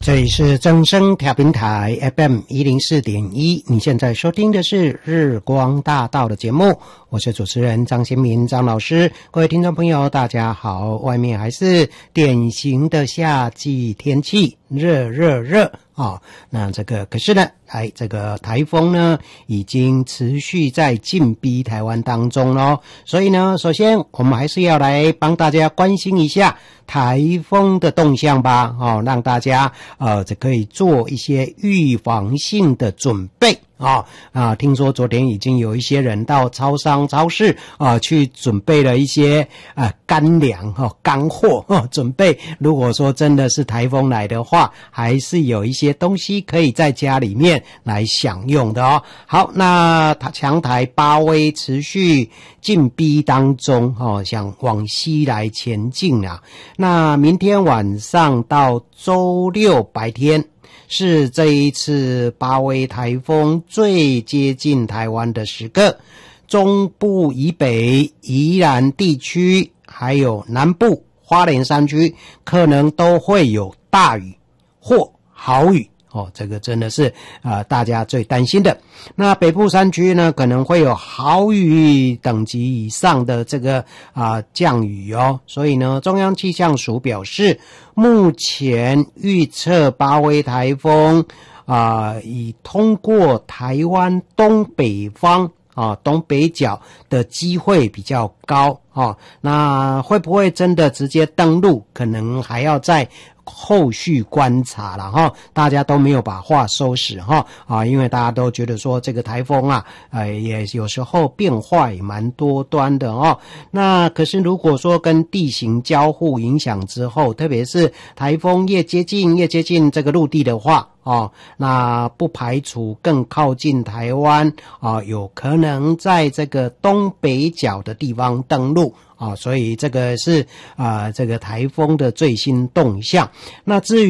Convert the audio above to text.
这里是正声调频台 FM104.1， 你现在收听的是日光大道的节目，我是主持人张先民张老师。各位听众朋友大家好，外面还是典型的夏季天气，热那这个可是呢这个台风呢已经持续在进逼台湾当中咯，所以呢首先我们还是要来帮大家关心一下台风的动向吧，让大家这可以做一些预防性的准备听说昨天已经有一些人到超商超市去准备了一些干粮干货准备如果说真的是台风来的话，还是有一些东西可以在家里面来享用的哦。好，那强台巴威持续进逼当中想往西来前进啊。那明天晚上到周六白天是这一次巴威台风最接近台湾的时刻，中部以北宜兰地区还有南部花莲山区可能都会有大雨或豪雨这个真的是大家最担心的。那北部山区呢可能会有豪雨等级以上的这个降雨所以呢中央气象署表示，目前预测巴威台风以通过台湾东北方东北角的机会比较高那会不会真的直接登陆，可能还要再后续观察了大家都没有把话收拾因为大家都觉得说这个台风也有时候变化也蛮多端的那可是如果说跟地形交互影响之后，特别是台风越接近这个陆地的话那不排除更靠近台湾有可能在这个东北角的地方登陆所以这个是这个台风的最新动向。那至于